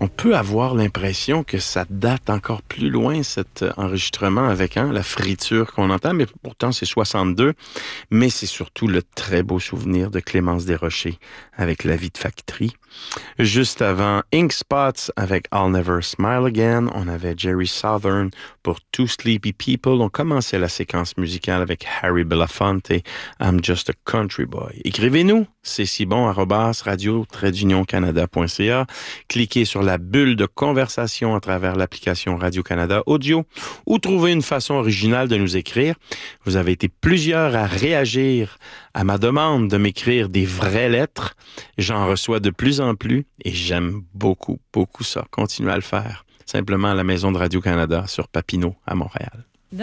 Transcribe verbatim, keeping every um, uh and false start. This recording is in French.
On peut avoir l'impression que ça date encore plus loin, cet enregistrement avec hein, la friture qu'on entend, mais pourtant c'est soixante-deux. Mais c'est surtout le très beau souvenir de Clémence Desrochers avec La vie de factory. Juste avant Ink Spots avec I'll Never Smile Again, on avait Jerry Southern pour Two Sleepy People. On commençait la séquence musicale avec Harry Belafonte et I'm Just a Country Boy. Écrivez-nous, c'est si bon, arobase radio tiret union canada point c a. Cliquez sur la bulle de conversation à travers l'application Radio-Canada Audio ou trouvez une façon originale de nous écrire. Vous avez été plusieurs à réagir à ma demande de m'écrire des vraies lettres. J'en reçois de plus en plus et j'aime beaucoup, beaucoup ça. Continuez à le faire. Simplement à la maison de Radio-Canada sur Papineau à Montréal.